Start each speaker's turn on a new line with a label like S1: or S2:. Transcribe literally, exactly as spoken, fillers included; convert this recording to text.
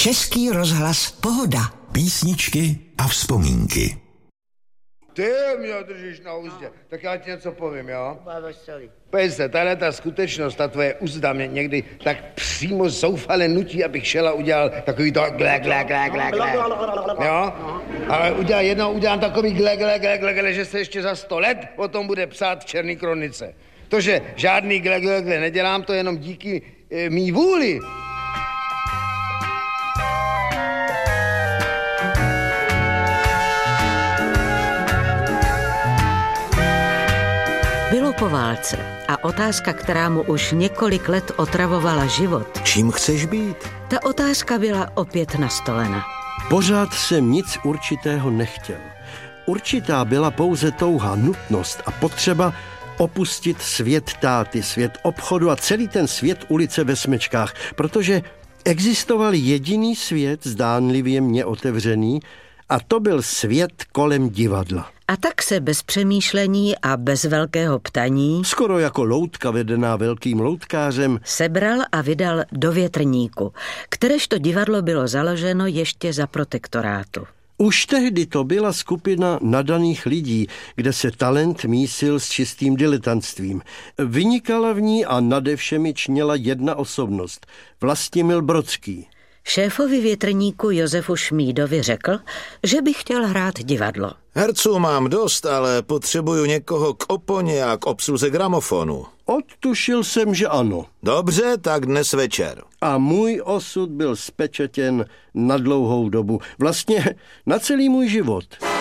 S1: Český rozhlas Pohoda.
S2: Písničky a vzpomínky.
S3: Ty mě držíš na úzdě, tak já ti něco povím, jo? Pojď se, tahle ta skutečnost, ta tvoje úzda mě někdy tak přímo zoufale nutí, abych šel a udělal takový to gle, gle, gle, gle, gle. Jo? Ale udělal, jednou udělám takový gle, gle, gle, gle, gle, že se ještě za sto let o tom bude psát v Černý kronice. To, že žádný gle, gle, gle nedělám, to jenom díky e, mý vůli.
S4: Bylo po válce a otázka, která mu už několik let otravovala život.
S2: Čím chceš být?
S4: Ta otázka byla opět nastolena.
S5: Pořád jsem nic určitého nechtěl. Určitá byla pouze touha, nutnost a potřeba opustit svět táty, svět obchodu a celý ten svět ulice ve smečkách, protože existoval jediný svět, zdánlivě mně otevřený, a to byl svět kolem divadla.
S4: A tak se bez přemýšlení a bez velkého ptaní,
S5: skoro jako loutka vedená velkým loutkářem,
S4: sebral a vydal do Větrníku, kteréžto divadlo bylo založeno ještě za protektorátu.
S5: Už tehdy to byla skupina nadaných lidí, kde se talent mísil s čistým diletantstvím. Vynikala v ní a nade všemi čněla jedna osobnost, Vlastimil Brodský.
S4: Šéfovi Větrníku Josefu Šmídovi řekl, že by chtěl hrát divadlo.
S6: Herců mám dost, ale potřebuju někoho k oponě a k obsluze gramofonu.
S5: Odtušil jsem, že ano.
S6: Dobře, tak dnes večer.
S5: A můj osud byl spečetěn na dlouhou dobu. Vlastně na celý můj život.